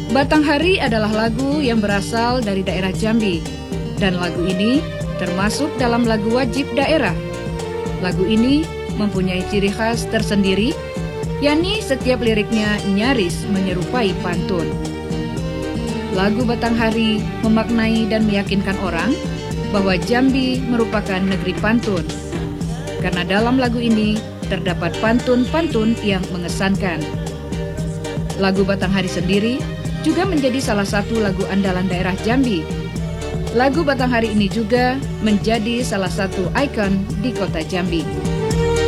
Batanghari adalah lagu yang berasal dari daerah Jambi, dan lagu ini termasuk dalam lagu wajib daerah. Lagu ini mempunyai ciri khas tersendiri, yakni setiap liriknya nyaris menyerupai pantun. Lagu Batanghari memaknai dan meyakinkan orang bahwa Jambi merupakan negeri pantun, karena dalam lagu ini terdapat pantun-pantun yang mengesankan. Lagu Batanghari sendiri juga menjadi salah satu lagu andalan daerah Jambi. Lagu Batanghari ini juga menjadi salah satu ikon di kota Jambi.